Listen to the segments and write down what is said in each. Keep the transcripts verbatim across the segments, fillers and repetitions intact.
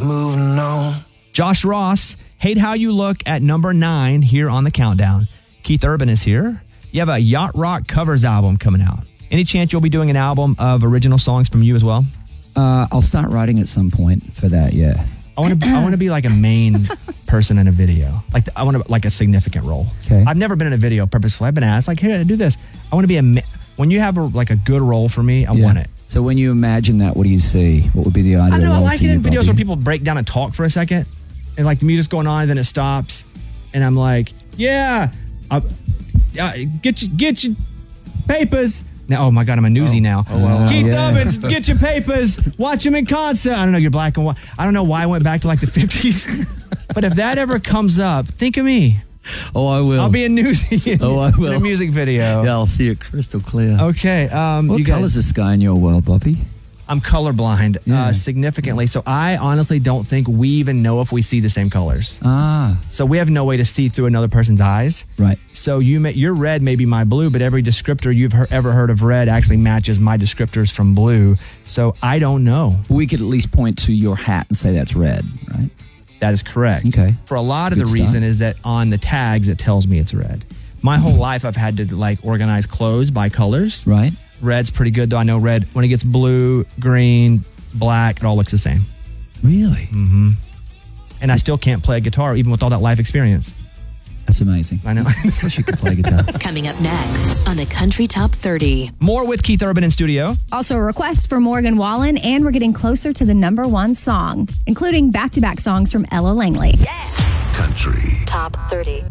moving on. Josh Ross, Hate How You Look at number nine here on the countdown. Keith Urban is here. You have a Yacht Rock covers album coming out. Any chance you'll be doing an album of original songs from you as well? Uh, I'll start writing at some point for that, yeah. I want to. I want to be like a main person in a video. Like I want to like a significant role. Okay. I've never been in a video purposefully. I've been asked like, "Hey, do this." I want to be a. Ma- when you have a, like a good role for me, I Yeah. want it. So when you imagine that, what do you see? What would be the ideal I don't know. I role like for it you, in videos Bobby? where people break down and talk for a second, and like the music's going on, then it stops, and I'm like, "Yeah, uh, uh, get your get your papers." Now, oh my God, I'm a newsie Oh. now. Oh, wow. Keith Yeah. Urban, get your papers. Watch him in concert. I don't know. You're black and white. I don't know why I went back to like the fifties. But if that ever comes up, think of me. Oh, I will. I'll be a newsie. Oh, I will. In a music video. Yeah, I'll see it crystal clear. Okay. Um, What you color guys, is the sky in your world, Bobby? I'm colorblind Yeah. uh, significantly. So I honestly don't think we even know if we see the same colors. Ah, So we have no way to see through another person's eyes. right. So you may, your red may be my blue, but every descriptor you've he- ever heard of red actually matches my descriptors from blue. So I don't know. We could at least point to your hat and say that's red, right? That is correct. Okay. For a lot of Good the start. reason is that on the tags it tells me it's red. My whole life I've had to like organize clothes by colors. Right. Red's pretty good though. I know red when it gets blue, green, black, it all looks the same. Really? Mm-hmm. And I still can't play a guitar even with all that life experience. That's amazing. I know. I wish you could play guitar. Coming up next on the Country Top thirty. More with Keith Urban in studio. Also, a request for Morgan Wallen, and we're getting closer to the number one song, including back-to-back songs from Ella Langley. Country. Top thirty.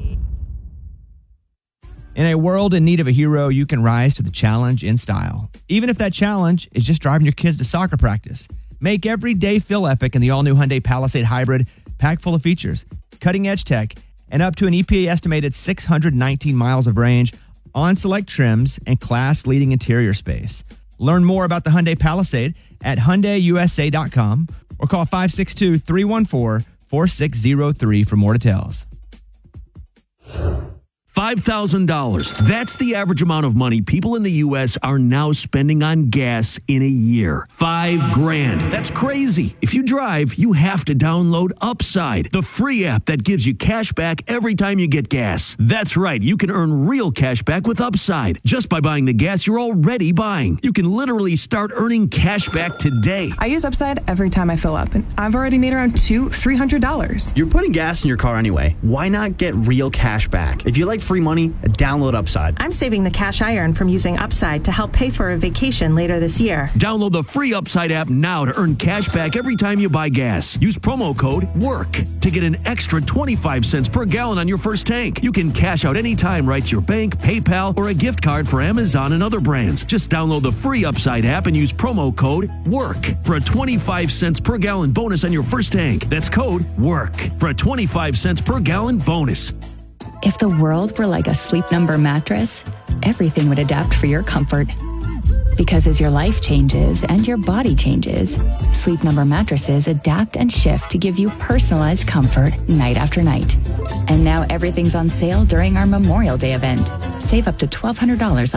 In a world in need of a hero, you can rise to the challenge in style. Even if that challenge is just driving your kids to soccer practice. Make every day feel epic in the all-new Hyundai Palisade Hybrid, packed full of features, cutting-edge tech, and up to an E P A-estimated six hundred nineteen miles of range on select trims and class-leading interior space. Learn more about the Hyundai Palisade at Hyundai U S A dot com or call five six two, three one four, four six zero three for more details. five thousand dollars. That's the average amount of money people in the U S are now spending on gas in a year. Five grand. That's crazy. If you drive, you have to download Upside, the free app that gives you cash back every time you get gas. That's right. You can earn real cash back with Upside just by buying the gas you're already buying. You can literally start earning cash back today. I use Upside every time I fill up, and I've already made around two, three hundred dollars. You're putting gas in your car anyway. Why not get real cash back? If you like free money, download Upside. I'm saving the cash I earn from using Upside to help pay for a vacation later this year. Download the free Upside app now to earn cash back every time you buy gas. Use promo code WORK to get an extra twenty-five cents per gallon on your first tank. You can cash out anytime right to your bank, PayPal, or a gift card for Amazon and other brands. Just download the free Upside app and use promo code WORK for a twenty-five cents per gallon bonus on your first tank. That's code WORK for a twenty-five cents per gallon bonus. If the world were like a Sleep Number mattress, everything would adapt for your comfort. Because as your life changes and your body changes, Sleep Number mattresses adapt and shift to give you personalized comfort night after night. And now everything's on sale during our Memorial Day event. Save up to twelve hundred dollars on